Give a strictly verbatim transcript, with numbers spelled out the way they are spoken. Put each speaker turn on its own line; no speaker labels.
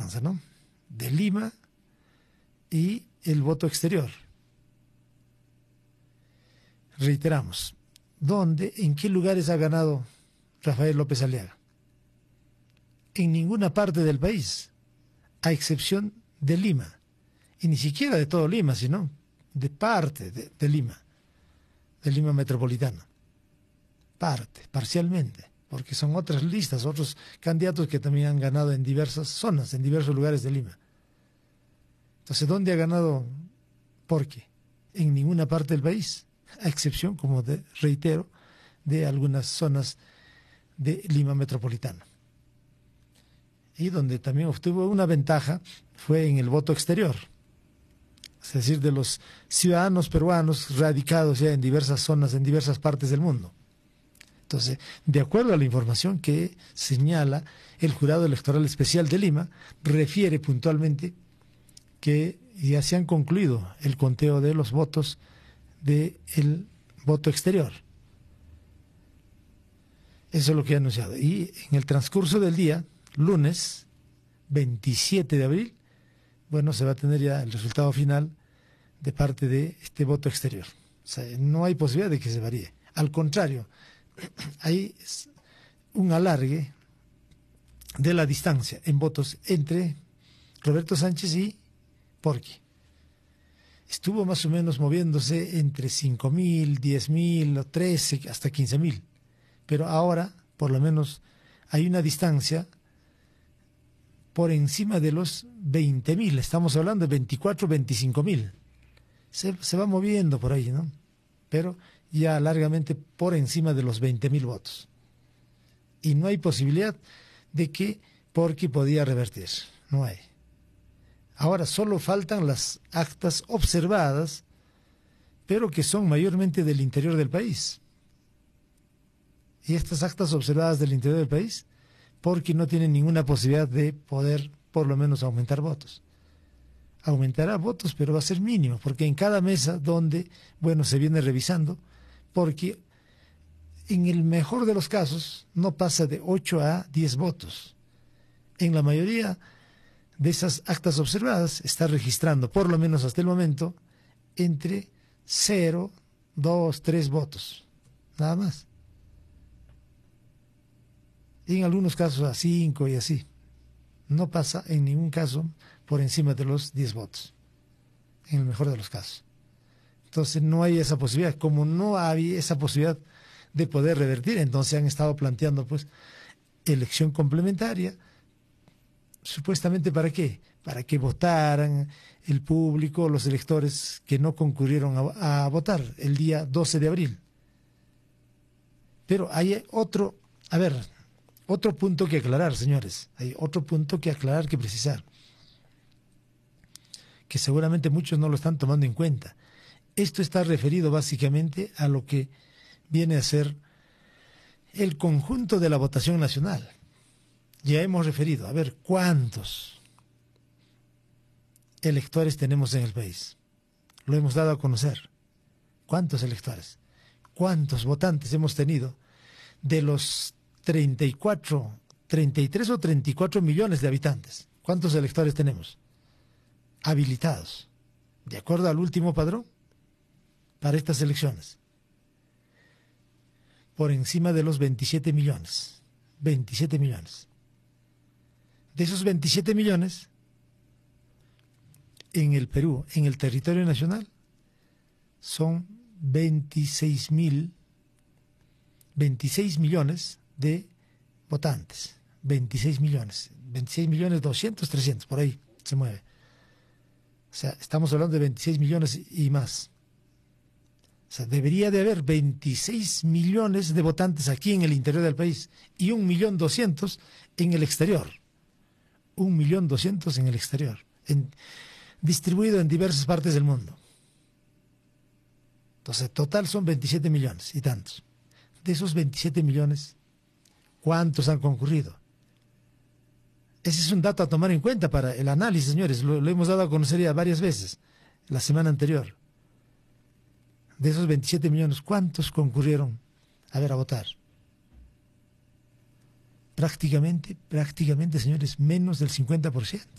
balanza, ¿no? De Lima y el voto exterior. Reiteramos, ¿dónde, en qué lugares ha ganado Rafael López Aliaga? En ninguna parte del país, a excepción de Lima, y ni siquiera de todo Lima, sino de parte de, de Lima, de Lima metropolitana, parte, parcialmente, porque son otras listas, otros candidatos que también han ganado en diversas zonas, en diversos lugares de Lima. Entonces, ¿dónde ha ganado Porqui? En ninguna parte del país, a excepción, como de, reitero, de algunas zonas de Lima metropolitana. Y donde también obtuvo una ventaja fue en el voto exterior, es decir, de los ciudadanos peruanos radicados ya en diversas zonas, en diversas partes del mundo. Entonces, de acuerdo a la información que señala el Jurado Electoral Especial de Lima, refiere puntualmente que ya se han concluido el conteo de los votos del voto exterior. Eso es lo que ha anunciado. Y en el transcurso del día, lunes veintisiete de abril, bueno, se va a tener ya el resultado final de parte de este voto exterior. O sea, no hay posibilidad de que se varíe. Al contrario, hay un alargue de la distancia en votos entre Roberto Sánchez y Porqui. Estuvo más o menos moviéndose entre cinco mil, diez mil, trece, hasta quince mil. Pero ahora, por lo menos, hay una distancia por encima de los veinte mil. Estamos hablando de veinticuatro, veinticinco mil. Se, se va moviendo por ahí, ¿no? Pero ya largamente por encima de los veinte mil votos. Y no hay posibilidad de que Porqui podía revertir. No hay. Ahora solo faltan las actas observadas, pero que son mayormente del interior del país. Y estas actas observadas del interior del país, Porqui no tiene ninguna posibilidad de poder, por lo menos, aumentar votos. Aumentará votos, pero va a ser mínimo, porque en cada mesa donde, bueno, se viene revisando, Porqui, en el mejor de los casos, no pasa de ocho a diez votos. En la mayoría de esas actas observadas está registrando, por lo menos hasta el momento, entre cero, dos, tres votos, nada más. Y en algunos casos a cinco y así. No pasa en ningún caso por encima de los diez votos, en el mejor de los casos. Entonces no hay esa posibilidad. Como no hay esa posibilidad de poder revertir, entonces han estado planteando pues elección complementaria. ¿Supuestamente para qué? Para que votaran el público, los electores que no concurrieron a, a votar el día doce de abril. Pero hay otro, a ver, otro punto que aclarar, señores. Hay otro punto que aclarar, que precisar, que seguramente muchos no lo están tomando en cuenta. Esto está referido básicamente a lo que viene a ser el conjunto de la votación nacional. Ya hemos referido, a ver, ¿cuántos electores tenemos en el país? Lo hemos dado a conocer. ¿Cuántos electores? ¿Cuántos votantes hemos tenido de los treinta y cuatro, treinta y tres o treinta y cuatro millones de habitantes? ¿Cuántos electores tenemos habilitados, de acuerdo al último padrón, para estas elecciones? Por encima de los veintisiete millones. veintisiete millones. De esos veintisiete millones, en el Perú, en el territorio nacional, son veintiséis mil, veintiséis millones de votantes. veintiséis millones. veintiséis millones doscientos, trescientos, por ahí se mueve. O sea, estamos hablando de veintiséis millones y más. O sea, debería de haber veintiséis millones de votantes aquí en el interior del país y un millón doscientos en el exterior. Un millón doscientos en el exterior, en, distribuido en diversas partes del mundo. Entonces, total son veintisiete millones y tantos. De esos veintisiete millones, ¿cuántos han concurrido? Ese es un dato a tomar en cuenta para el análisis, señores. Lo, lo hemos dado a conocer ya varias veces la semana anterior. De esos veintisiete millones, ¿cuántos concurrieron a ver a votar? Prácticamente, prácticamente, señores, menos del cincuenta por ciento.